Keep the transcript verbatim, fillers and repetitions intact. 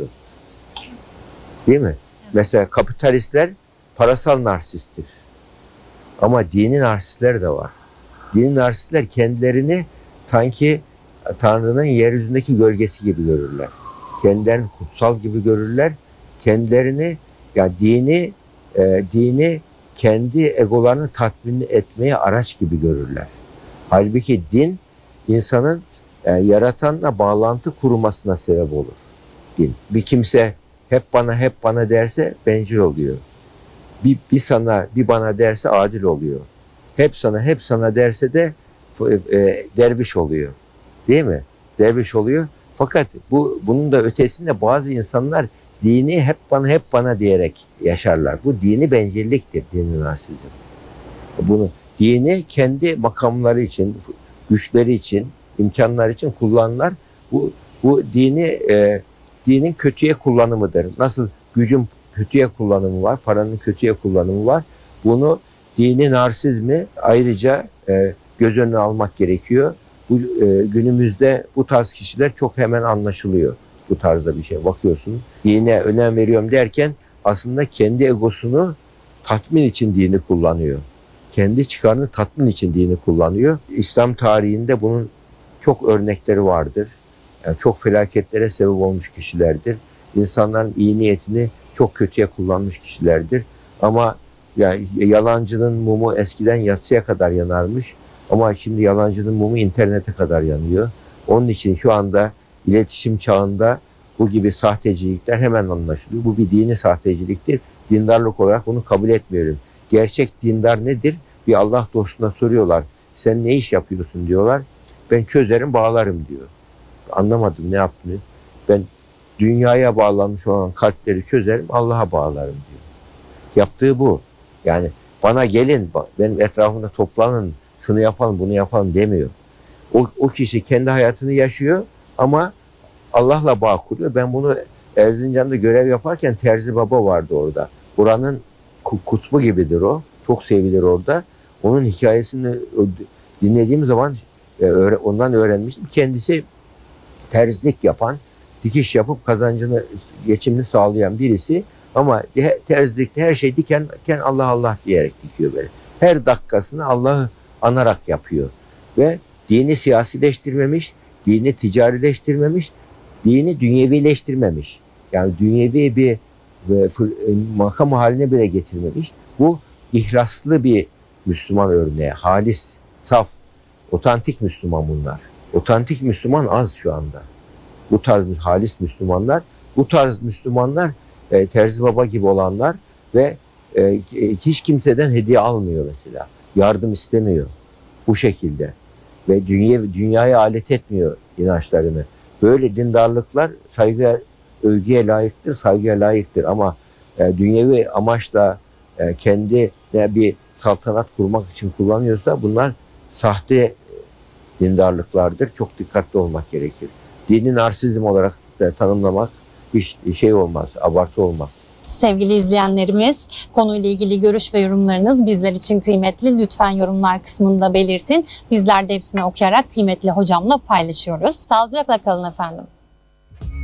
yoktu. Değil mi? Mesela kapitalistler parasal narsisttir. Ama dini narsistler de var. Dini narsistler kendilerini sanki Tanrı'nın yeryüzündeki gölgesi gibi görürler. Kendilerini kutsal gibi görürler. Kendilerini, yani dini, e, dini kendi egolarını tatmin etmeye araç gibi görürler. Halbuki din insanın e, yaratanla bağlantı kurmasına sebep olur. Din. Bir kimse hep bana hep bana derse bencil oluyor. Bir, bir sana bir bana derse adil oluyor. Hep sana hep sana derse de e, derviş oluyor. Değil mi? Derviş oluyor. Fakat bu bunun da ötesinde bazı insanlar dini hep bana hep bana diyerek yaşarlar. Bu dini bencilliktir, dini narsizm. Bunu dini kendi makamları için, güçleri için, imkanları için kullanırlar. Bu bu dini e, dinin kötüye kullanımıdır. Nasıl gücün kötüye kullanımı var, paranın kötüye kullanımı var. Bunu dini narsizmi ayrıca e, göz önüne almak gerekiyor. Bu e, günümüzde bu tarz kişiler çok hemen anlaşılıyor. Bu tarzda bir şey bakıyorsun. Dine önem veriyorum derken aslında kendi egosunu tatmin için dini kullanıyor. Kendi çıkarını tatmin için dini kullanıyor. İslam tarihinde bunun çok örnekleri vardır. Yani çok felaketlere sebep olmuş kişilerdir. İnsanların iyi niyetini çok kötüye kullanmış kişilerdir. Ama yani yalancının mumu eskiden yatsıya kadar yanarmış. Ama şimdi yalancının mumu internete kadar yanıyor. Onun için şu anda iletişim çağında bu gibi sahtecilikler hemen anlaşılıyor. Bu bir dini sahteciliktir. Dindarlık olarak bunu kabul etmiyorum. Gerçek dindar nedir? Bir Allah dostuna soruyorlar. Sen ne iş yapıyorsun diyorlar. Ben çözerim, bağlarım diyor. Anlamadım ne yaptığını. Ben dünyaya bağlanmış olan kalpleri çözerim, Allah'a bağlarım diyor. Yaptığı bu. Yani bana gelin, benim etrafımda toplanın, şunu yapalım, bunu yapalım demiyor. O, o kişi kendi hayatını yaşıyor ama Allah'la bağ kuruyor. Ben bunu Erzincan'da görev yaparken Terzi Baba vardı orada. Buranın kutbu gibidir o. Çok sevilir orada. Onun hikayesini dinlediğim zaman ondan öğrenmiştim. Kendisi terzilik yapan, dikiş yapıp kazancını, geçimini sağlayan birisi. Ama terzilikte her şey diken Allah Allah diyerek dikiyor böyle. Her dakikasını Allah'ı anarak yapıyor. Ve dini siyasileştirmemiş, dini ticarileştirmemiş, dini dünyevileştirmemiş. Yani dünyevi bir makam haline bile getirmemiş. Bu ihlaslı bir Müslüman örneği. Halis, saf, otantik Müslüman bunlar. Otantik Müslüman az şu anda. Bu tarz halis Müslümanlar, bu tarz Müslümanlar e, Terzi Baba gibi olanlar ve e, hiç kimseden hediye almıyor mesela. Yardım istemiyor. Bu şekilde. Ve dünya, dünyaya alet etmiyor inançlarını. Böyle dindarlıklar saygıya, övgüye layıktır, saygıya layıktır. Ama e, dünyevi amaçla e, kendi e, bir saltanat kurmak için kullanıyorsa bunlar sahte dindarlıklardır. Çok dikkatli olmak gerekir. Dini narsizm olarak da tanımlamak hiç şey olmaz, abartı olmaz. Sevgili izleyenlerimiz, konuyla ilgili görüş ve yorumlarınız bizler için kıymetli. Lütfen yorumlar kısmında belirtin. Bizler de hepsini okuyarak kıymetli hocamla paylaşıyoruz. Sağlıcakla kalın efendim.